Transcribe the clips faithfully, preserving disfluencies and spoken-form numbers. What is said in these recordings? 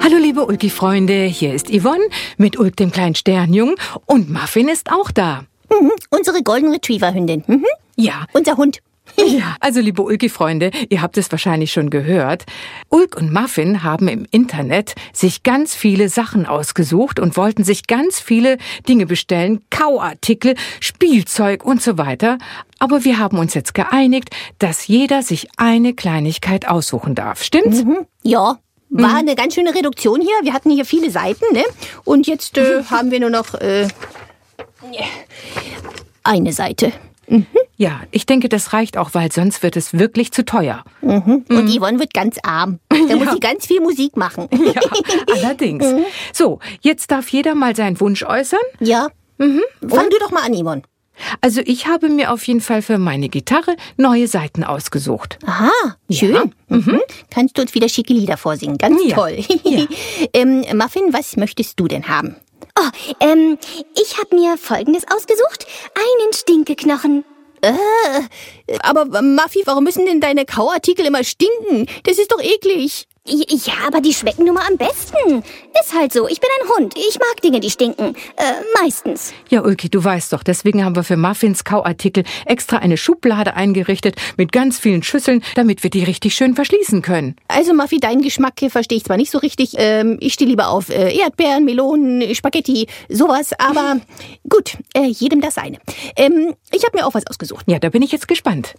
Hallo liebe Ulki-Freunde, hier ist Yvonne mit Ulk dem kleinen Sternjungen und Muffin ist auch da. Mhm, unsere Golden Retriever-Hündin. Mhm. Ja. Unser Hund. Ja, also liebe Ulki-Freunde, ihr habt es wahrscheinlich schon gehört. Ulk und Muffin haben im Internet sich ganz viele Sachen ausgesucht und wollten sich ganz viele Dinge bestellen, Kauartikel, Spielzeug und so weiter. Aber wir haben uns jetzt geeinigt, dass jeder sich eine Kleinigkeit aussuchen darf. Stimmt's? Mhm. Ja. War eine ganz schöne Reduktion hier. Wir hatten hier viele Seiten, ne? Und jetzt äh, haben wir nur noch äh, eine Seite. Mhm. Ja, ich denke, das reicht auch, weil sonst wird es wirklich zu teuer. Mhm. Und mhm. Yvonne wird ganz arm. Da ja. muss sie ganz viel Musik machen. Ja, allerdings. Mhm. So, jetzt darf jeder mal seinen Wunsch äußern. Ja. Mhm. Fang du doch mal an, Yvonne. Also ich habe mir auf jeden Fall für meine Gitarre neue Saiten ausgesucht. Aha, schön. Ja. Mhm. Kannst du uns wieder schicke Lieder vorsingen? Ganz ja. toll. Ja. ähm, Muffin, was möchtest du denn haben? Oh, ähm, ich habe mir Folgendes ausgesucht. Einen Stinkeknochen. Äh, aber Muffy, warum müssen denn deine Kauartikel immer stinken? Das ist doch eklig. Ja, aber die schmecken nun mal am besten. Ist halt so, ich bin ein Hund. Ich mag Dinge, die stinken. Äh, meistens. Ja, Ulki, du weißt doch, deswegen haben wir für Muffins Kauartikel extra eine Schublade eingerichtet mit ganz vielen Schüsseln, damit wir die richtig schön verschließen können. Also Muffy, deinen Geschmack verstehe ich zwar nicht so richtig. Ähm, ich stehe lieber auf äh, Erdbeeren, Melonen, Spaghetti, sowas. Aber gut, äh, jedem das seine. Ähm, ich habe mir auch was ausgesucht. Ja, da bin ich jetzt gespannt.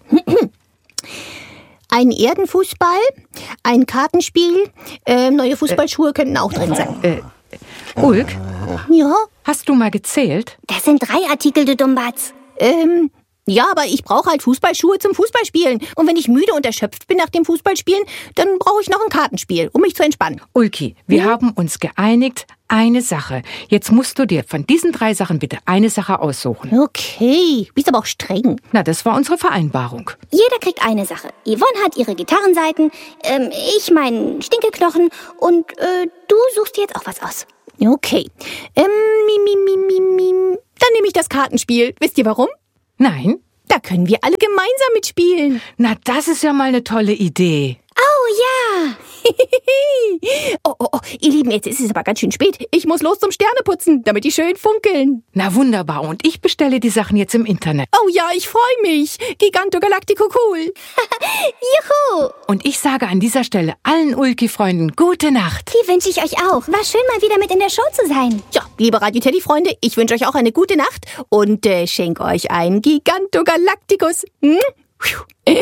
Ein Erdenfußball, ein Kartenspiel, äh, neue Fußballschuhe äh, könnten auch drin sein. Äh, Ulk? Ja? Hast du mal gezählt? Das sind drei Artikel, du Dummbatz. Ähm, ja, aber ich brauche halt Fußballschuhe zum Fußballspielen. Und wenn ich müde und erschöpft bin nach dem Fußballspielen, dann brauche ich noch ein Kartenspiel, um mich zu entspannen. Ulki, wir hm? haben uns geeinigt, eine Sache. Jetzt musst du dir von diesen drei Sachen bitte eine Sache aussuchen. Okay, bist aber auch streng. Na, das war unsere Vereinbarung. Jeder kriegt eine Sache. Yvonne hat ihre Gitarrenseiten, ähm, ich meinen Stinkeknochen und äh, du suchst dir jetzt auch was aus. Okay, ähm, mim, mim, mim, mim, mim. Dann nehme ich das Kartenspiel. Wisst ihr warum? Nein. Da können wir alle gemeinsam mitspielen. Na, das ist ja mal eine tolle Idee. Oh ja! oh, oh, oh, ihr Lieben, jetzt ist es aber ganz schön spät. Ich muss los zum Sterneputzen, damit die schön funkeln. Na wunderbar, und ich bestelle die Sachen jetzt im Internet. Oh ja, ich freue mich. Giganto Galactico cool. Juhu! Und ich sage an dieser Stelle allen Ulki-Freunden gute Nacht. Die wünsche ich euch auch. War schön, mal wieder mit in der Show zu sein. Ja, liebe Radio-Teddy-Freunde, ich wünsche euch auch eine gute Nacht und äh, schenke euch einen Giganto Galacticus. Hm?